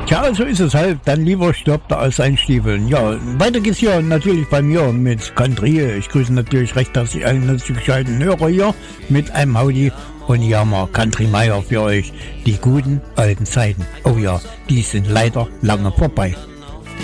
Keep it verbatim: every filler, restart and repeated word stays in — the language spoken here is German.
Tja, so ist es halt. Dann lieber stirbt er aus seinen Stiefeln. Ja, weiter geht's hier natürlich bei mir mit Country. Ich grüße natürlich recht herzlich alle gescheiten Hörer hier mit einem Howdy. Und hier haben wir Country Meier für euch. Die guten alten Zeiten. Oh ja, die sind leider lange vorbei.